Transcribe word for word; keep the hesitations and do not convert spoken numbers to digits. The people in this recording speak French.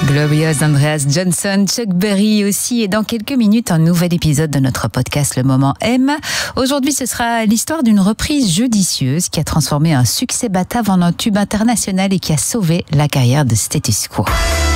Glorious, Andreas Johnson, Chuck Berry aussi. Et dans quelques minutes, un nouvel épisode de notre podcast Le Moment M. Aujourd'hui, ce sera l'histoire d'une reprise judicieuse qui a transformé un succès batave en un tube international et qui a sauvé la carrière de Status Quo.